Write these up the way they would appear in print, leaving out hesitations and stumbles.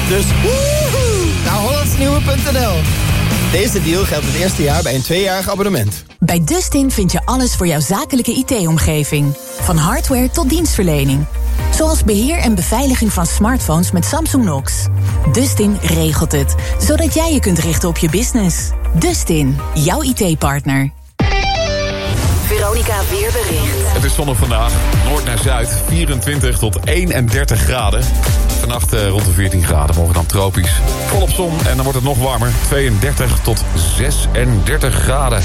Dus woehoe, naar hollandsnieuwe.nl. Deze deal geldt het eerste jaar bij een 2-jarig abonnement. Bij Dustin vind je alles voor jouw zakelijke IT-omgeving. Van hardware tot dienstverlening. Zoals beheer en beveiliging van smartphones met Samsung Knox. Dustin regelt het, zodat jij je kunt richten op je business. Dustin, jouw IT-partner. Veronica Weerbericht. Het is zonnig vandaag, noord naar zuid, 24 tot 31 graden. Vannacht rond de 14 graden, morgen dan tropisch. Volop zon en dan wordt het nog warmer, 32 tot 36 graden.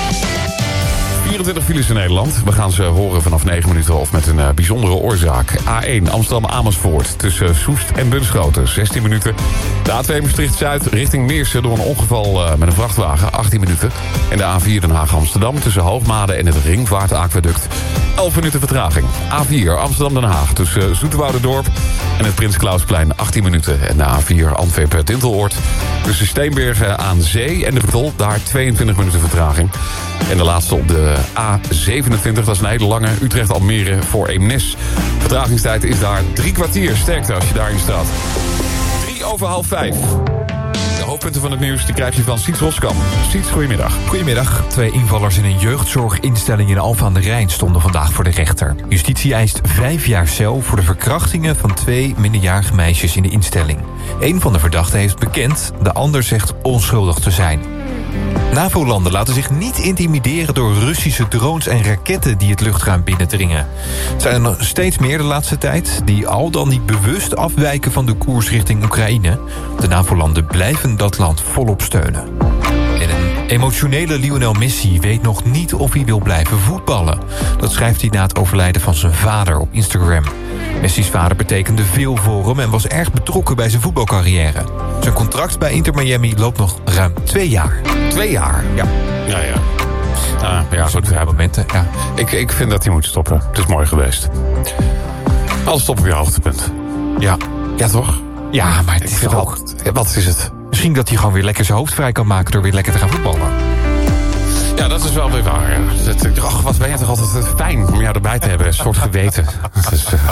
24 files in Nederland. We gaan ze horen vanaf 9 minuten of met een bijzondere oorzaak. A1 Amsterdam-Amersfoort tussen Soest en Bunschoten, 16 minuten. De A2 Maastricht-Zuid richting Meersen door een ongeval met een vrachtwagen, 18 minuten. En de A4 Den Haag-Amsterdam tussen Hoogmade en het Ringvaartaquaduct, 11 minuten vertraging. A4 Amsterdam-Den Haag tussen Zoeterwouderdorp en het Prins Klausplein, 18 minuten. En de A4 Antwerpen-Dinteloord tussen Steenbergen aan Zee en de Vertol, daar 22 minuten vertraging. En de laatste op de A27, dat is een hele lange, Utrecht-Almere voor Eemnes. Vertragingstijd is daar 3 kwartier. Sterkte als je daarin staat. 5:03. De hoofdpunten van het nieuws die krijg je van Siets Roskam. Siets, goedemiddag. Goedemiddag. 2 invallers in een jeugdzorginstelling in Alphen aan de Rijn stonden vandaag voor de rechter. Justitie eist 5 jaar cel voor de verkrachtingen van 2 minderjarige meisjes in de instelling. Eén van de verdachten heeft bekend, de ander zegt onschuldig te zijn. NAVO-landen laten zich niet intimideren door Russische drones en raketten die het luchtruim binnendringen. Het zijn er nog steeds meer de laatste tijd die al dan niet bewust afwijken van de koers richting Oekraïne. De NAVO-landen blijven dat land volop steunen. En een emotionele Lionel Messi weet nog niet of hij wil blijven voetballen. Dat schrijft hij na het overlijden van zijn vader op Instagram. Messi's vader betekende veel voor hem en was erg betrokken bij zijn voetbalcarrière. Zijn contract bij Inter Miami loopt nog ruim 2 jaar. 2 jaar? Ja. Ja, goed. Momenten, ja. Ik vind dat hij moet stoppen. Het is mooi geweest. Alles stop op je hoogtepunt. Ja. Ja, toch? Ja, maar het is toch ook... Wat is het? Misschien dat hij gewoon weer lekker zijn hoofd vrij kan maken door weer lekker te gaan voetballen. Ja, dat is wel weer waar. Ach, wat ben je toch altijd fijn om jou erbij te hebben. Een soort geweten.